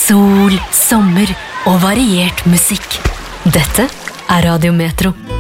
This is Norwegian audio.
sol, sommer og variert musikk. Dette er Radio Metro.